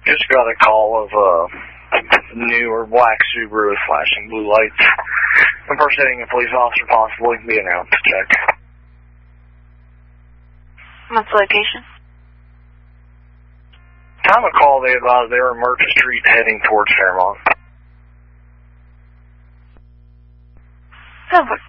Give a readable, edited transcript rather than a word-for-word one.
Just got a call of a new or black Subaru with flashing blue lights. Impersonating a police officer, possibly. Be announced. Check. What's the location? Time of call, they advised they were on Merchant Street heading towards Fairmont. Silver.